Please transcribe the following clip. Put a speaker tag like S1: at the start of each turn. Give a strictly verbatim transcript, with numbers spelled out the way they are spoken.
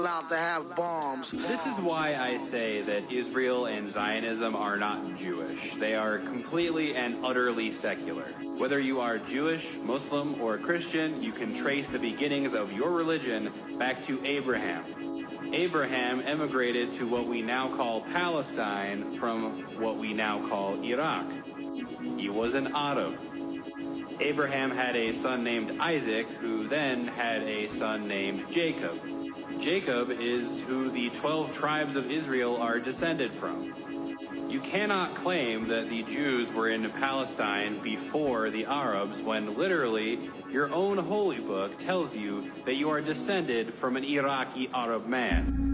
S1: allowed to have bombs.
S2: This is why I say that Israel and Zionism are not Jewish. They are completely and utterly secular. Whether you are Jewish, Muslim, or Christian, you can trace the beginnings of your religion back to Abraham. Abraham emigrated to what we now call Palestine from what we now call Iraq. He was an Arab. Abraham had a son named Isaac, who then had a son named Jacob. Jacob is who the twelve tribes of Israel are descended from. You cannot claim that the Jews were in Palestine before the Arabs when literally your own holy book tells you that you are descended from an Iraqi Arab man.